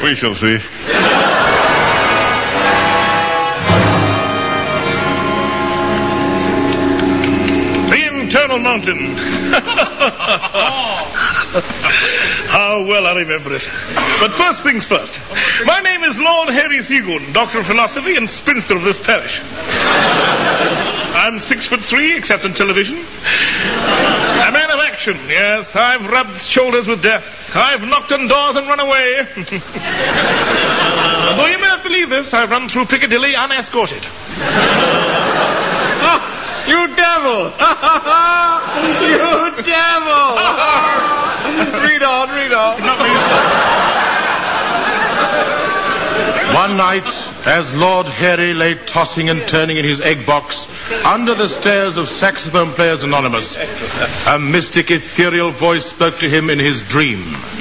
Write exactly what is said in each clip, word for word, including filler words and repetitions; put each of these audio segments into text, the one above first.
We shall see. The Internal Mountain. How well I remember it. But first things first. My name is Lord Harry Seagoon, Doctor of Philosophy and spinster of this parish. I'm six foot three, except on television. A man of action, yes. I've rubbed shoulders with death. I've knocked on doors and run away. Although you may not believe this, I've run through Piccadilly unescorted. Oh, you devil! You devil! Read on, read on. One night, as Lord Harry lay tossing and turning in his egg box under the stairs of Saxophone Players Anonymous, a mystic, ethereal voice spoke to him in his dream.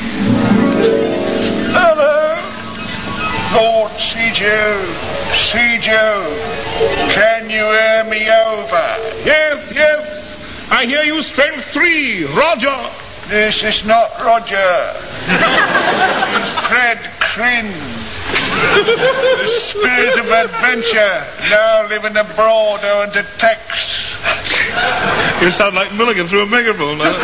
Hello, Lord Seagoon, Seagoon, can you hear me over? Yes, yes. I hear you, strength three, Roger. This is not Roger. It's Fred Kryn. The spirit of adventure, now living abroad owing to text. You sound like Milligan through a megaphone. Huh?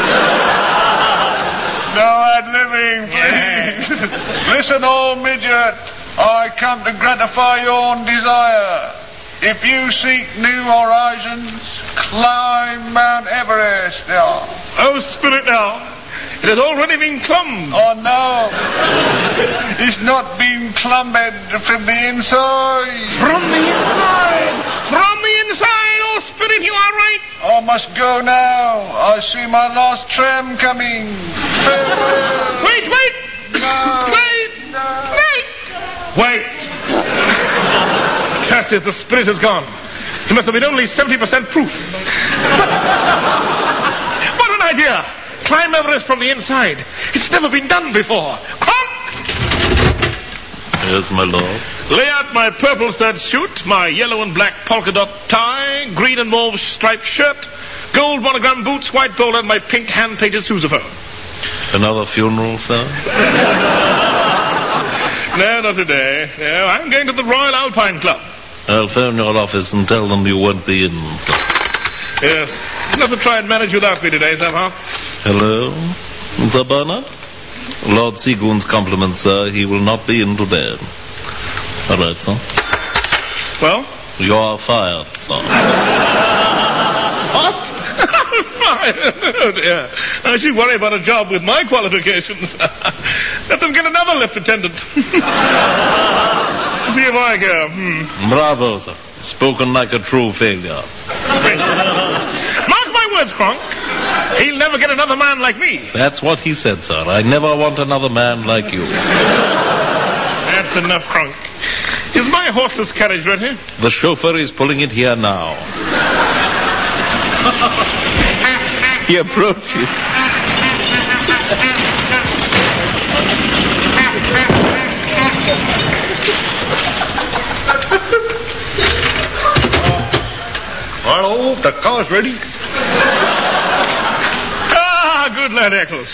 No ad-libbing, please. Yeah. Listen, old midget, I come to gratify your own desire. If you seek new horizons, climb Mount Everest now. Oh, spirit now. It has already been clumbed. Oh, no. It's not been clumbed from the inside. From the inside. From the inside. Oh, spirit, you are right. I must go now. I see my last tram coming. Farewell. Wait, wait. No. Wait. No. Wait. Wait. Curse it, the spirit has gone. It must have been only seventy percent proof. What an idea. Climb Everest from the inside. It's never been done before. Come! Yes, my lord. Lay out my purple serge suit, my yellow and black polka dot tie, green and mauve striped shirt, gold monogram boots, white bowler, and my pink hand-painted sousaphone. Another funeral, sir? No, not today. No, I'm going to the Royal Alpine Club. I'll phone your office and tell them you won't be in. Yes. You'll have to try and manage without me today, somehow. Hello? Sir Bernard? Lord Seagoon's compliments, sir. He will not be in today. All right, sir. Well? You are fired, sir. What? Fired? Oh, dear. I should worry about a job with my qualifications. Let them get another lift attendant. See if I go. Hmm. Bravo, sir. Spoken like a true failure. Mark my words, Kronk. He'll never get another man like me. That's what he said, sir. I never want another man like you. That's enough, Kronk. Is my horseless carriage ready? The chauffeur is pulling it here now. He approaches. Hello, the car's ready. Ah, good lad, Eccles.